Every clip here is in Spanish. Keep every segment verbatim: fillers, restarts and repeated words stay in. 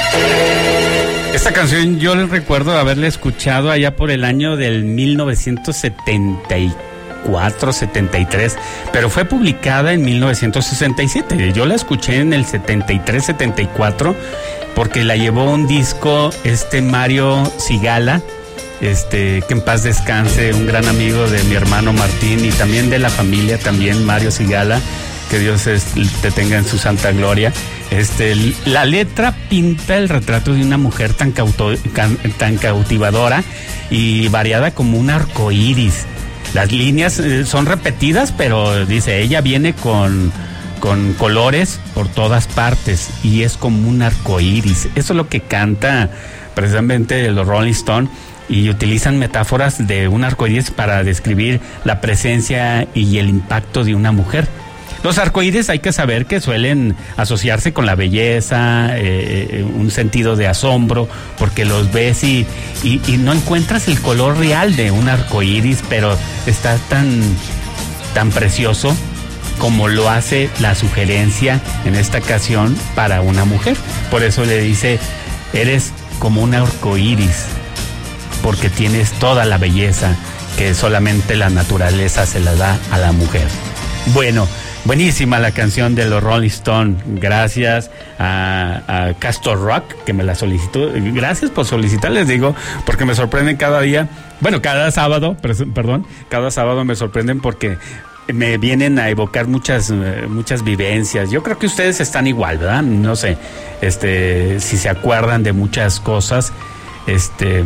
Esta canción yo recuerdo haberla escuchado allá por el año del mil novecientos setenta y cuatro, setenta y tres, pero fue publicada en mil novecientos sesenta y siete. Yo la escuché en el setenta y tres, setenta y cuatro porque la llevó un disco este Mario Sigala, este que en paz descanse, un gran amigo de mi hermano Martín y también de la familia, también Mario Sigala, que Dios es, te tenga en su santa gloria. Este, la letra pinta el retrato de una mujer tan, cauto, can, tan cautivadora y variada como un arcoíris. Las líneas son repetidas, pero dice, ella viene con, con colores por todas partes y es como un arcoíris. Eso es lo que canta precisamente los Rolling Stones, y utilizan metáforas de un arcoíris para describir la presencia y el impacto de una mujer. Los arcoíris hay que saber que suelen asociarse con la belleza, eh, un sentido de asombro, porque los ves y, y, y no encuentras el color real de un arcoíris, pero está tan, tan precioso como lo hace la sugerencia en esta ocasión para una mujer. Por eso le dice, eres como un arcoíris, porque tienes toda la belleza que solamente la naturaleza se la da a la mujer. Bueno, buenísima la canción de los Rolling Stones. Gracias a, a Castor Rock, que me la solicitó. Gracias por solicitar, les digo, porque me sorprenden cada día. Bueno, cada sábado, perdón, cada sábado me sorprenden porque me vienen a evocar muchas muchas vivencias. Yo creo que ustedes están igual, ¿verdad? No sé, este, si se acuerdan de muchas cosas, este...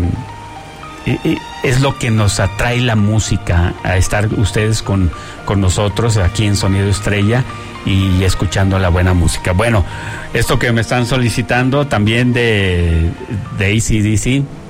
Y, y es lo que nos atrae la música, a estar ustedes con, con nosotros aquí en Sonido Estrella y escuchando la buena música. Bueno, esto que me están solicitando también de, de A C/D C,